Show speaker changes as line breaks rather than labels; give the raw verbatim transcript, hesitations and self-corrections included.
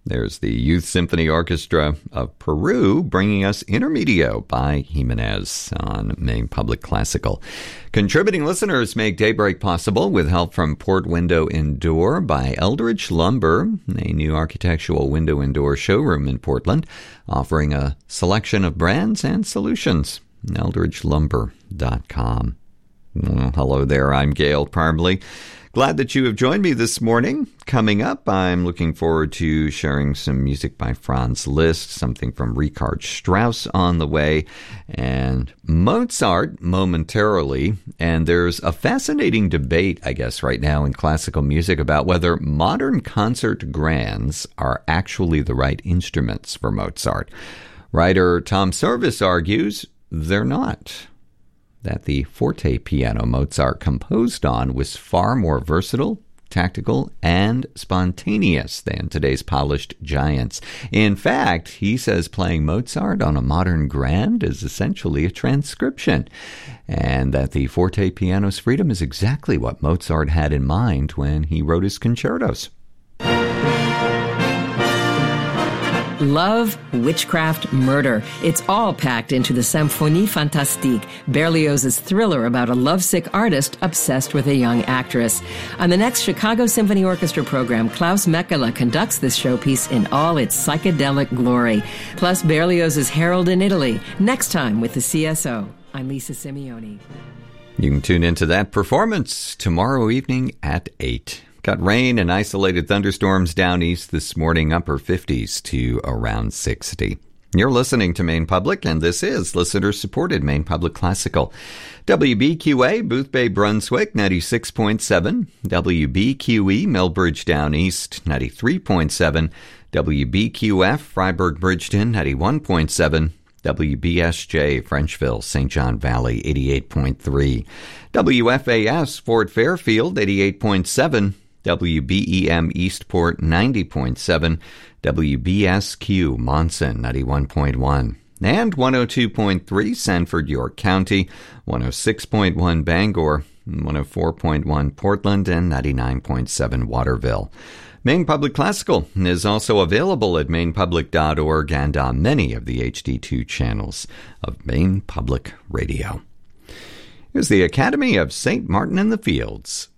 There's the Youth Symphony Orchestra of Peru bringing us Intermedio by Jimenez on Maine Public Classical. Contributing listeners make Daybreak possible with help from Port Window and Door by Eldridge Lumber, a new architectural window and door showroom in Portland, offering a selection of brands and solutions. eldridge lumber dot com. Well, hello there, I'm Gail Parmley. Glad that you have joined me this morning. Coming up, I'm looking forward to sharing some music by Franz Liszt, something from Richard Strauss on the way, and Mozart momentarily. And there's a fascinating debate, I guess, right now in classical music about whether modern concert grands are actually the right instruments for Mozart. Writer Tom Service argues they're not. That the forte piano Mozart composed on was far more versatile, tactical, and spontaneous than today's polished giants. In fact, he says playing Mozart on a modern grand is essentially a transcription, and that the forte piano's freedom is exactly what Mozart had in mind when he wrote his concertos.
Love, witchcraft, murder. It's all packed into the Symphonie Fantastique, Berlioz's thriller about a lovesick artist obsessed with a young actress. On the next Chicago Symphony Orchestra program, Klaus Mekela conducts this showpiece in all its psychedelic glory. Plus Berlioz's Harold in Italy, next time with the C S O. I'm Lisa Simeone.
You can tune into that performance tomorrow evening at eight. Got rain and isolated thunderstorms down east this morning, upper fifties to around sixty. You're listening to Maine Public, and this is listener-supported Maine Public Classical. W B Q A, Boothbay, Brunswick, ninety-six point seven. W B Q E, Millbridge Down East, ninety-three point seven. W B Q F, Freiburg, Bridgeton, ninety-one point seven. W B S J, Frenchville, Saint John Valley, eighty-eight point three. W F A S, Fort Fairfield, eighty-eight point seven. W B E M Eastport, ninety point seven. W B S Q Monson, ninety-one point one. And one oh two point three Sanford, York County, one oh six point one Bangor, one oh four point one Portland, and ninety-nine point seven Waterville. Maine Public Classical is also available at maine public dot org and on many of the H D two channels of Maine Public Radio. Here's the Academy of Saint Martin in the Fields.